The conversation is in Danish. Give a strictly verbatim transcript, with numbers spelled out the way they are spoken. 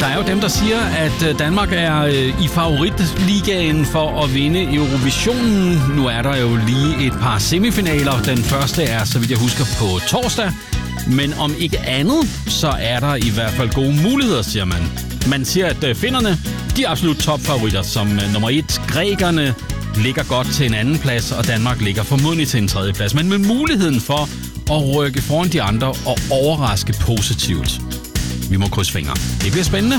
er jo dem, der siger, at Danmark er i favoritligaen for at vinde Eurovisionen. Nu er der jo lige et par semifinaler. Den første er, så vidt jeg husker, på torsdag. Men om ikke andet, så er der i hvert fald gode muligheder, siger man. Man siger, at finnerne, de er absolut topfavoritter. Som nummer et, grækerne ligger godt til en anden plads, og Danmark ligger formodentlig til en tredje plads. Men med muligheden for at rykke foran de andre og overraske positivt. Vi må krydse fingre. Det bliver spændende.